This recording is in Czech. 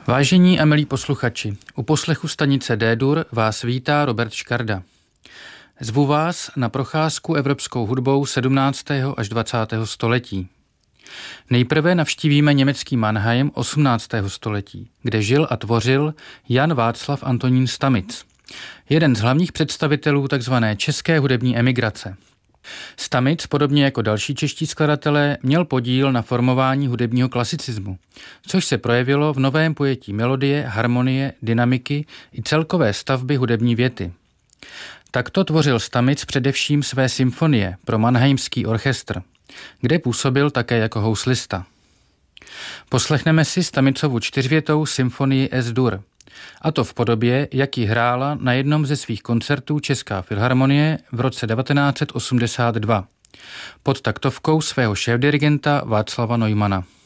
Vážení a milí posluchači, u poslechu stanice D-dur vás vítá Robert Škarda. Zvu vás na procházku evropskou hudbou 17. až 20. století. Nejprve navštívíme německý Mannheim 18. století, kde žil a tvořil Jan Václav Antonín Stamitz, jeden z hlavních představitelů tzv. České hudební emigrace. Stamitz, podobně jako další čeští skladatelé, měl podíl na formování hudebního klasicismu, což se projevilo v novém pojetí melodie, harmonie, dynamiky i celkové stavby hudební věty. Takto tvořil Stamitz především své symfonie pro Mannheimský orchestr, kde působil také jako houslista. Poslechneme si Stamitzovu čtyřvětou symfonii S-dur, a to v podobě, jak ji hrála na jednom ze svých koncertů Česká filharmonie v roce 1982 pod taktovkou svého šéfdirigenta Václava Neumana.